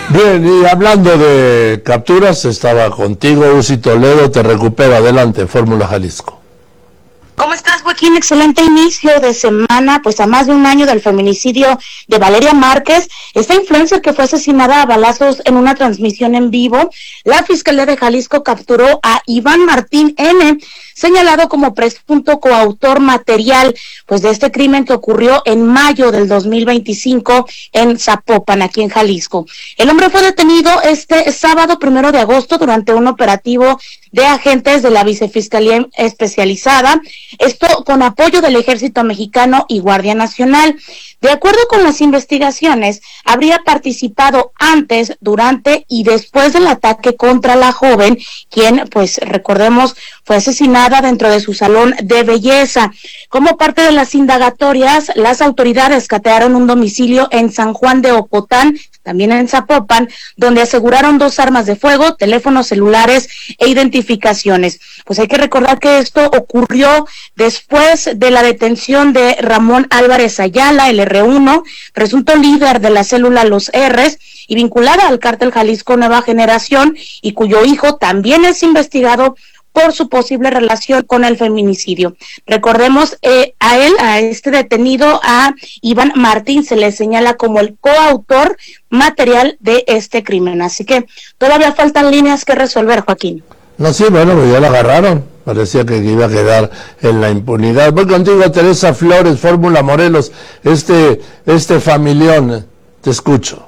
Bien, y hablando de capturas, estaba contigo Uzi Toledo, te recupero, adelante, Fórmula Jalisco. ¿Cómo estás, Joaquín? Excelente inicio de semana, pues a más de un año del feminicidio de Valeria Márquez, esta influencer que fue asesinada a balazos en una transmisión en vivo. La Fiscalía de Jalisco capturó a Iván Martín N., señalado como presunto coautor material, pues de este crimen que ocurrió en mayo del 2025 en Zapopan, aquí en Jalisco. El hombre fue detenido este sábado 1 de agosto durante un operativo de agentes de la Vicefiscalía Especializada, esto con apoyo del Ejército Mexicano y Guardia Nacional. De acuerdo con las investigaciones, habría participado antes, durante y después del ataque contra la joven, quien, pues recordemos, fue asesinada dentro de su salón de belleza. Como parte de las indagatorias, las autoridades catearon un domicilio en San Juan de Ocotán, también en Zapopan, donde aseguraron 2 armas de fuego, teléfonos celulares e identificaciones. Pues hay que recordar que esto ocurrió después de la detención de Ramón Álvarez Ayala, el R1, presunto líder de la célula Los R's y vinculada al cártel Jalisco Nueva Generación, y cuyo hijo también es investigado por su posible relación con el feminicidio. Recordemos, a este detenido, a Iván Martín, se le señala como el coautor material de este crimen. Así que todavía faltan líneas que resolver, Joaquín. No, sí, bueno, pues ya la agarraron. Parecía que iba a quedar en la impunidad. Voy contigo, Teresa Flores, Fórmula Morelos, este familión. Te escucho.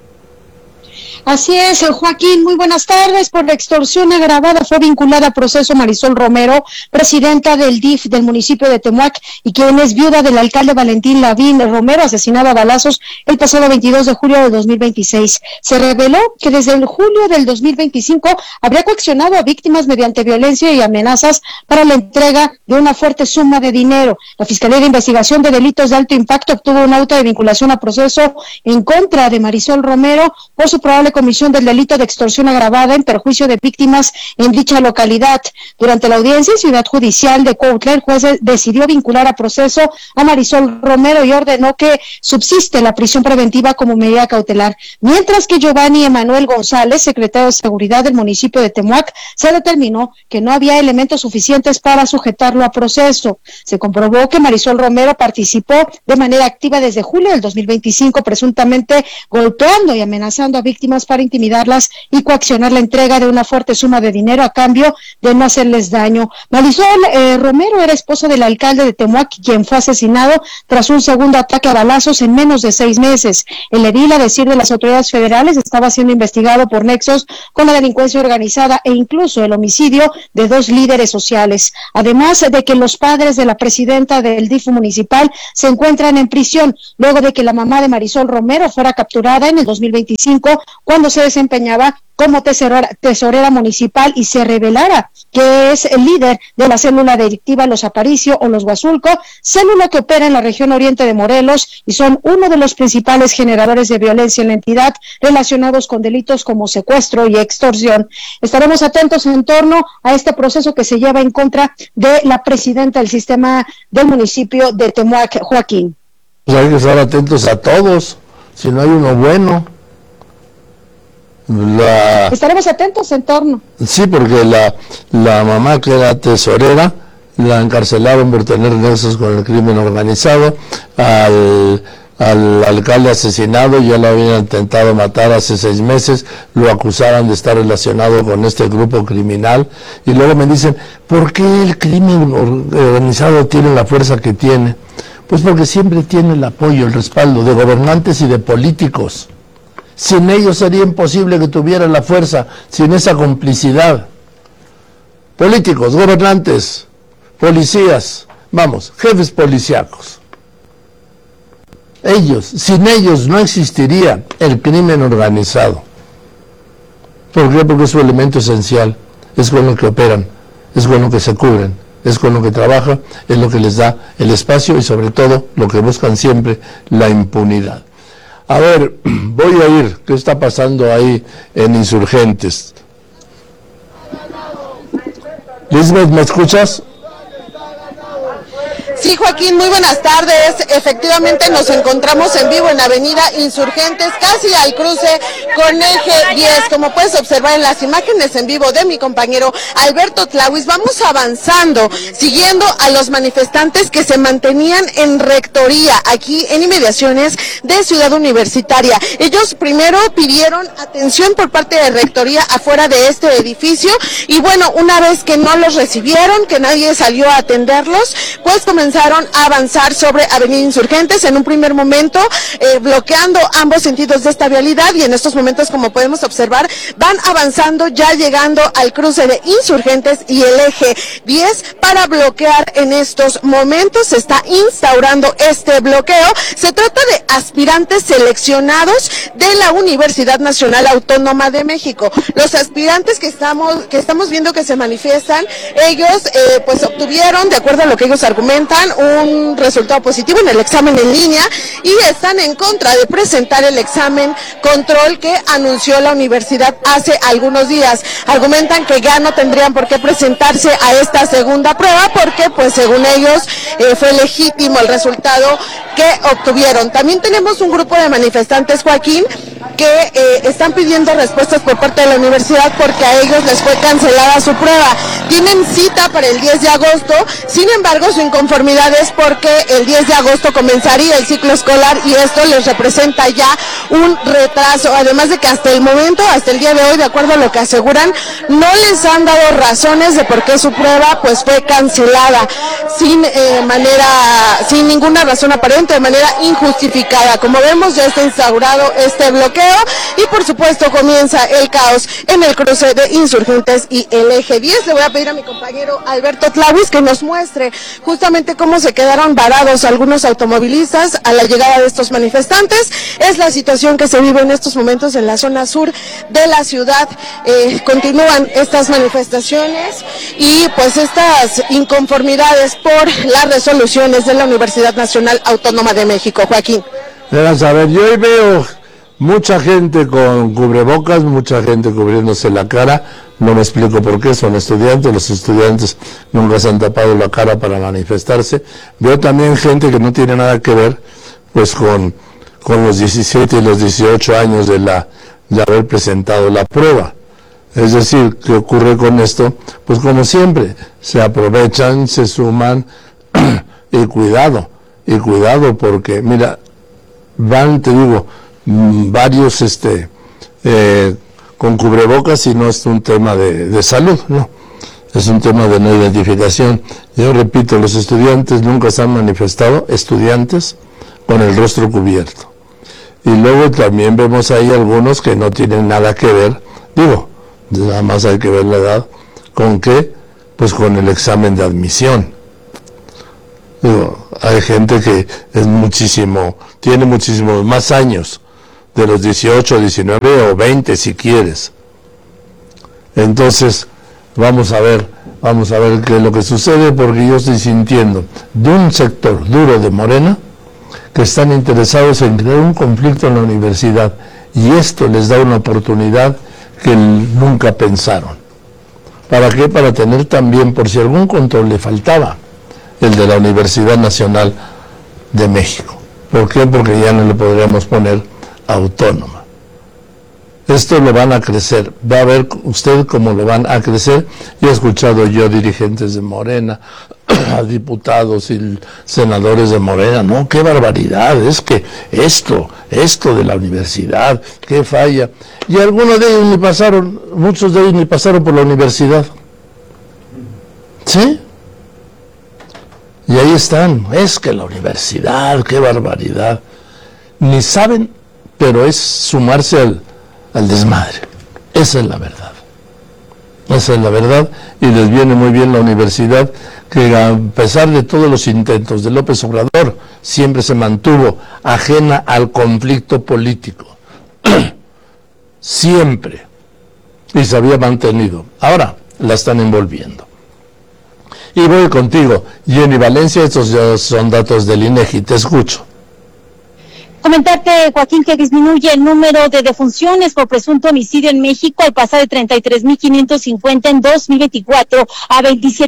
Así es, Joaquín, muy buenas tardes. Por la extorsión agravada fue vinculada a proceso Marisol Romero, presidenta del DIF del municipio de Temuac, y quien es viuda del alcalde Valentín Lavín Romero, asesinado a balazos el pasado 22 de julio de 2026. Se reveló que desde el julio del 2025 habría coaccionado a víctimas mediante violencia y amenazas para la entrega de una fuerte suma de dinero. La Fiscalía de Investigación de Delitos de Alto Impacto obtuvo un auto de vinculación a proceso en contra de Marisol Romero por su probable comisión del delito de extorsión agravada en perjuicio de víctimas en dicha localidad. Durante la audiencia en Ciudad Judicial de Cuautla, el juez decidió vincular a proceso a Marisol Romero y ordenó que subsiste la prisión preventiva como medida cautelar, mientras que Giovanni Emanuel González, secretario de Seguridad del municipio de Temuac, se determinó que no había elementos suficientes para sujetarlo a proceso. Se comprobó que Marisol Romero participó de manera activa desde julio del 2025, presuntamente golpeando y amenazando a víctimas para intimidarlas y coaccionar la entrega de una fuerte suma de dinero a cambio de no hacerles daño. Marisol Romero era esposa del alcalde de Temuac, quien fue asesinado tras un segundo ataque a balazos en menos de 6 meses. El edil, a decir de las autoridades federales, estaba siendo investigado por nexos con la delincuencia organizada e incluso el homicidio de 2 líderes sociales. Además de que los padres de la presidenta del DIF municipal se encuentran en prisión luego de que la mamá de Marisol Romero fuera capturada en el 2025 cuando se desempeñaba como tesorera municipal y se revelara que es el líder de la célula delictiva Los Aparicio o Los Huazulco, célula que opera en la región oriente de Morelos y son uno de los principales generadores de violencia en la entidad relacionados con delitos como secuestro y extorsión. Estaremos atentos en torno a este proceso que se lleva en contra de la presidenta del sistema del municipio de Temuac, Joaquín. Pues hay que estar atentos a todos, si no hay uno bueno. Estaremos atentos en torno. Sí, porque la mamá, que era tesorera, la encarcelaron por tener nexos con el crimen organizado. Al alcalde asesinado ya lo habían intentado matar hace 6 meses, lo acusaban de estar relacionado con este grupo criminal, y luego me dicen, ¿por qué el crimen organizado tiene la fuerza que tiene? Pues porque siempre tiene el apoyo, el respaldo de gobernantes y de políticos. Sin ellos sería imposible que tuvieran la fuerza, sin esa complicidad. Políticos, gobernantes, policías, jefes policíacos. Sin ellos no existiría el crimen organizado. ¿Por qué? Porque es su elemento esencial, es con lo que operan, es con lo que se cubren, es con lo que trabaja, es lo que les da el espacio y sobre todo lo que buscan siempre, la impunidad. A ver, voy a ir, ¿qué está pasando ahí en Insurgentes? Lisbeth, ¿me escuchas? Sí, Joaquín, muy buenas tardes. Efectivamente nos encontramos en vivo en Avenida Insurgentes, casi al cruce con Eje 10. Como puedes observar en las imágenes en vivo de mi compañero Alberto Tlawis, vamos avanzando, siguiendo a los manifestantes que se mantenían en Rectoría, aquí en inmediaciones de Ciudad Universitaria. Ellos primero pidieron atención por parte de Rectoría afuera de este edificio y bueno, una vez que no los recibieron, que nadie salió a atenderlos, pues comenzaron a avanzar sobre Avenida Insurgentes en un primer momento, bloqueando ambos sentidos de esta vialidad, y en estos momentos, como podemos observar, van avanzando, ya llegando al cruce de Insurgentes y el Eje 10 para bloquear en estos momentos. Se está instaurando este bloqueo. Se trata de aspirantes seleccionados de la Universidad Nacional Autónoma de México. Los aspirantes que estamos viendo que se manifiestan, ellos pues obtuvieron, de acuerdo a lo que ellos argumentan, un resultado positivo en el examen en línea y están en contra de presentar el examen control que anunció la universidad hace algunos días. Argumentan que ya no tendrían por qué presentarse a esta segunda prueba porque pues según ellos fue legítimo el resultado que obtuvieron. También tenemos un grupo de manifestantes, Joaquín, que están pidiendo respuestas por parte de la universidad porque a ellos les fue cancelada su prueba. Tienen cita para el 10 de agosto, sin embargo su inconformidad es porque el 10 de agosto comenzaría el ciclo escolar y esto les representa ya un retraso, además de que hasta el momento, hasta el día de hoy, de acuerdo a lo que aseguran, no les han dado razones de por qué su prueba pues fue cancelada sin ninguna razón aparente, de manera injustificada. Como vemos, ya está instaurado este bloqueo y por supuesto comienza el caos en el cruce de Insurgentes y el Eje 10. Le voy a pedir a mi compañero Alberto Tlawis que nos muestre justamente cómo se quedaron varados algunos automovilistas a la llegada de estos manifestantes. Es la situación que se vive en estos momentos en la zona sur de la ciudad. Continúan estas manifestaciones y pues estas inconformidades por las resoluciones de la Universidad Nacional Autónoma de México. Joaquín. Verás, a ver, yo hoy veo mucha gente con cubrebocas, mucha gente cubriéndose la cara. No me explico por qué, son estudiantes, los estudiantes nunca se han tapado la cara para manifestarse. Veo también gente que no tiene nada que ver pues con los 17 y los 18 años de haber presentado la prueba. Es decir, ¿qué ocurre con esto? Pues como siempre, se aprovechan, se suman y cuidado porque, mira, van, te digo, varios con cubrebocas y no es un tema de salud, no, es un tema de no identificación. Yo repito, los estudiantes nunca se han manifestado, estudiantes con el rostro cubierto. Y luego también vemos ahí algunos que no tienen nada que ver, digo, nada más hay que ver la edad, ¿con qué? Pues con el examen de admisión. Digo, hay gente que tiene muchísimos más años, de los 18, 19 o 20 si quieres. Entonces, vamos a ver qué es lo que sucede, porque yo estoy sintiendo de un sector duro de Morena que están interesados en crear un conflicto en la universidad, y esto les da una oportunidad que nunca pensaron. ¿Para qué? Para tener también, por si algún control le faltaba, el de la Universidad Nacional de México. ¿Por qué? Porque ya no le podríamos poner autónoma. Esto lo van a crecer, va a ver usted cómo lo van a crecer. Y he escuchado yo dirigentes de Morena, a diputados y senadores de Morena, no, qué barbaridad, es que esto de la universidad, qué falla. Y algunos de ellos muchos de ellos ni pasaron por la universidad. ¿Sí? Y ahí están, es que la universidad, qué barbaridad. Ni saben, pero es sumarse al desmadre. Esa es la verdad. Esa es la verdad, y les viene muy bien la universidad, que a pesar de todos los intentos de López Obrador, siempre se mantuvo ajena al conflicto político. Siempre. Y se había mantenido. Ahora la están envolviendo. Y voy contigo, Jenny Valencia, estos ya son datos del INEGI, te escucho. Comentarte, Joaquín, que disminuye el número de defunciones por presunto homicidio en México al pasar de 33,550 en 2024 a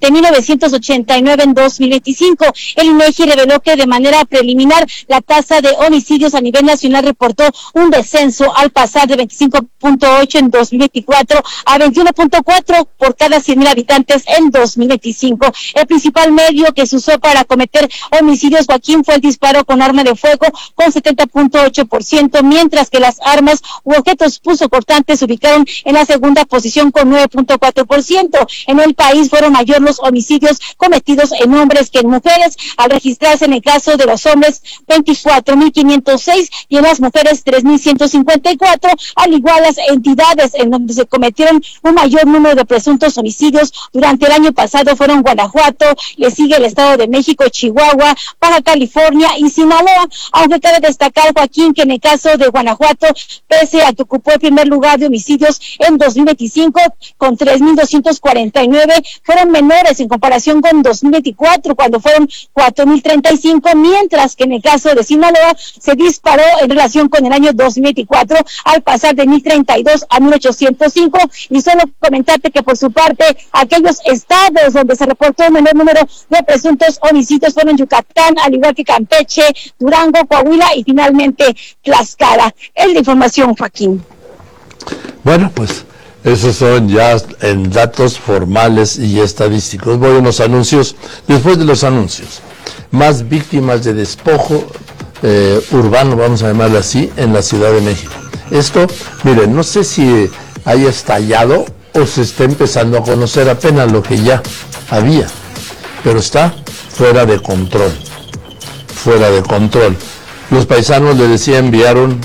27,989 en 2025. El INEGI reveló que de manera preliminar la tasa de homicidios a nivel nacional reportó un descenso al pasar de 25,8 en 2024 a 21,4 por cada 100,000 habitantes en 2025. El principal medio que se usó para cometer homicidios, Joaquín, fue el disparo con arma de fuego con 70,8%, mientras que las armas u objetos punzocortantes se ubicaron en la segunda posición con 9,4%. En el país fueron mayor los homicidios cometidos en hombres que en mujeres, al registrarse en el caso de los hombres 24,506 y en las mujeres 3,154, al igual las entidades en donde se cometieron un mayor número de presuntos homicidios durante el año pasado fueron Guanajuato, le sigue el Estado de México, Chihuahua, Baja California y Sinaloa, aunque cabe destacar, Joaquín, que en el caso de Guanajuato, pese a que ocupó el primer lugar de homicidios en 2025 con 3,249, fueron menores en comparación con 2024, cuando fueron 4,035, mientras que en el caso de Sinaloa se disparó en relación con el año 2024 al pasar de 1,032 a 1,805. Y solo comentarte que por su parte, aquellos estados donde se reportó el menor número de presuntos homicidios fueron Yucatán, al igual que Campeche, Durango, Coahuila y finalmente Tlaxcala. Es la información, Joaquín. Bueno, pues esos son ya en datos formales y estadísticos. Voy a unos anuncios. Después de los anuncios, más víctimas de despojo urbano, vamos a llamarlo así, en la Ciudad de México. Esto, miren, no sé si haya estallado o se está empezando a conocer apenas lo que ya había, pero está fuera de control. Fuera de control. Los paisanos, les decía, enviaron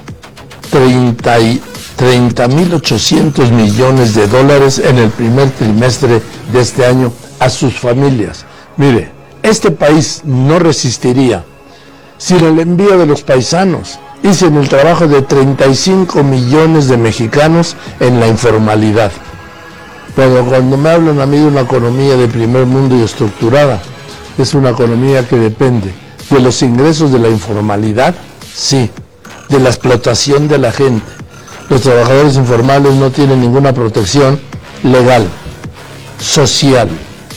30,800 millones de dólares en el primer trimestre de este año a sus familias. Mire, este país no resistiría sin el envío de los paisanos y sin el trabajo de 35 millones de mexicanos en la informalidad. Pero cuando me hablan a mí de una economía de primer mundo y estructurada, es una economía que depende de los ingresos de la informalidad, sí, de la explotación de la gente. Los trabajadores informales no tienen ninguna protección legal, social.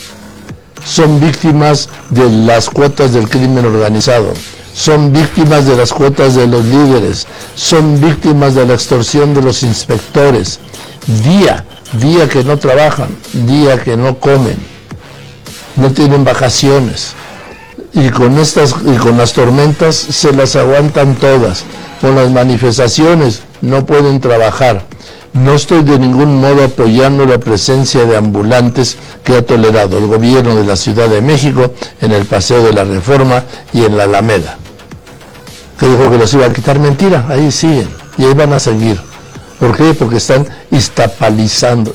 Son víctimas de las cuotas del crimen organizado, son víctimas de las cuotas de los líderes, son víctimas de la extorsión de los inspectores. Día que no trabajan, día que no comen, no tienen vacaciones. Y con las tormentas se las aguantan todas. Con las manifestaciones no pueden trabajar. No estoy de ningún modo apoyando la presencia de ambulantes que ha tolerado el gobierno de la Ciudad de México en el Paseo de la Reforma y en la Alameda. Que dijo que los iba a quitar, mentira, ahí siguen y ahí van a seguir. ¿Por qué? Porque están iztapalizando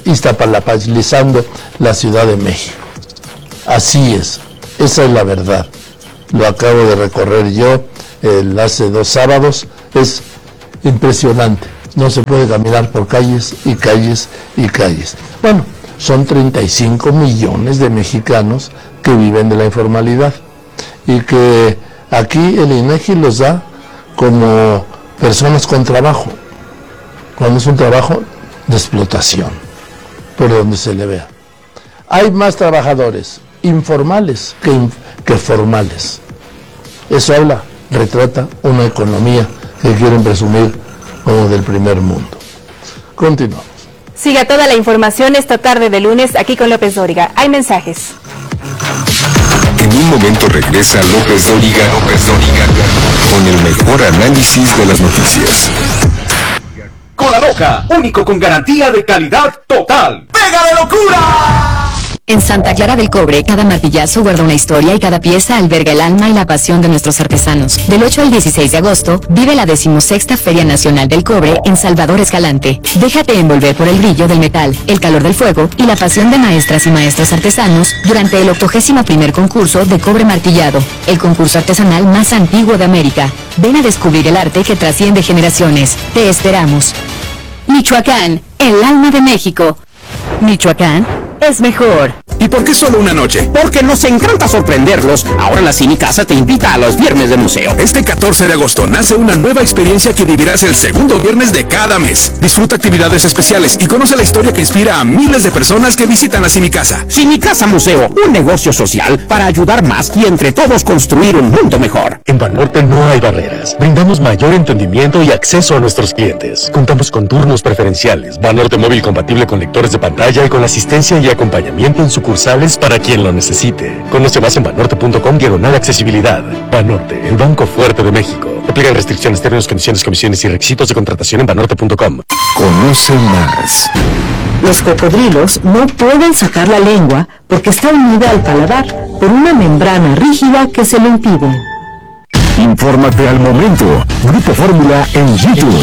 la Ciudad de México. Así es, esa es la verdad. Lo acabo de recorrer yo hace 2 sábados, es impresionante. No se puede caminar por calles y calles y calles. Bueno, son 35 millones de mexicanos que viven de la informalidad y que aquí el INEGI los da como personas con trabajo, cuando es un trabajo de explotación, por donde se le vea. Hay más trabajadores informales que formales. Eso retrata una economía que quieren presumir como del primer mundo. Continuamos. Siga toda la información esta tarde de lunes aquí con López Dóriga. Hay mensajes. En un momento regresa López Dóriga con el mejor análisis de las noticias. Cola Loca, único con garantía de calidad total. ¡Pega de locura! En Santa Clara del Cobre, cada martillazo guarda una historia y cada pieza alberga el alma y la pasión de nuestros artesanos. Del 8 al 16 de agosto, vive la 16ª Feria Nacional del Cobre en Salvador Escalante. Déjate envolver por el brillo del metal, el calor del fuego y la pasión de maestras y maestros artesanos durante el 81º concurso de cobre martillado, el concurso artesanal más antiguo de América. Ven a descubrir el arte que trasciende generaciones. Te esperamos. Michoacán, el alma de México. Michoacán es mejor. ¿Y por qué solo una noche? Porque nos encanta sorprenderlos. Ahora la Cinicasa te invita a los viernes de museo. Este 14 de agosto nace una nueva experiencia que vivirás el segundo viernes de cada mes. Disfruta actividades especiales y conoce la historia que inspira a miles de personas que visitan la Cinicasa. Cinicasa Museo, un negocio social para ayudar más y entre todos construir un mundo mejor. En Banorte no hay barreras. Brindamos mayor entendimiento y acceso a nuestros clientes. Contamos con turnos preferenciales, Banorte móvil compatible con lectores de pantalla y con asistencia y acompañamiento en sucursales para quien lo necesite. Conoce más en banorte.com/accesibilidad. Banorte, el banco fuerte de México. Aplican restricciones, términos, condiciones, comisiones y requisitos de contratación en banorte.com. Conoce más. Los cocodrilos no pueden sacar la lengua porque está unida al paladar por una membrana rígida que se lo impide. Infórmate al momento. Grupo Fórmula en YouTube.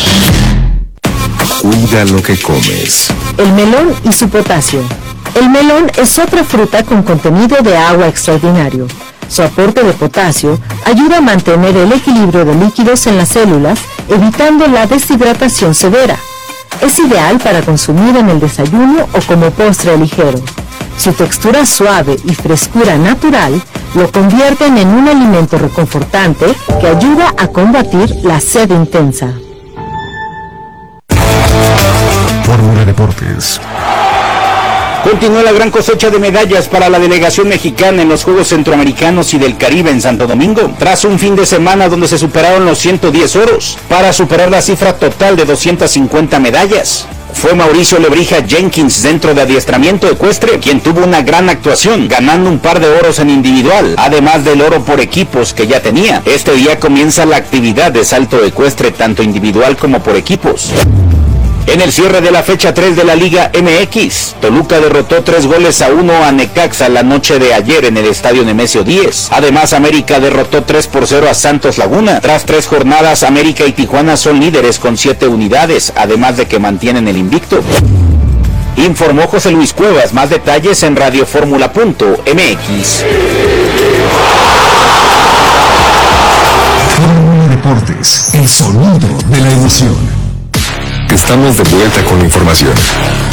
Cuida lo que comes. El melón y su potasio. El melón es otra fruta con contenido de agua extraordinario. Su aporte de potasio ayuda a mantener el equilibrio de líquidos en las células, evitando la deshidratación severa. Es ideal para consumir en el desayuno o como postre ligero. Su textura suave y frescura natural lo convierten en un alimento reconfortante que ayuda a combatir la sed intensa. Fórmula Deportes. Continúa la gran cosecha de medallas para la delegación mexicana en los Juegos Centroamericanos y del Caribe en Santo Domingo, tras un fin de semana donde se superaron los 110 oros, para superar la cifra total de 250 medallas. Fue Mauricio Lebrija Jenkins, dentro de adiestramiento ecuestre, quien tuvo una gran actuación, ganando un par de oros en individual, además del oro por equipos que ya tenía. Este día comienza la actividad de salto ecuestre, tanto individual como por equipos. En el cierre de la fecha 3 de la Liga MX, Toluca derrotó 3-1 a Necaxa la noche de ayer en el Estadio Nemesio 10. Además, América derrotó 3-0 a Santos Laguna. Tras 3 jornadas, América y Tijuana son líderes con 7 unidades, además de que mantienen el invicto. Informó José Luis Cuevas. Más detalles en radioformula.mx. Fórmula Deportes, el sonido de la emoción. Estamos de vuelta con la información.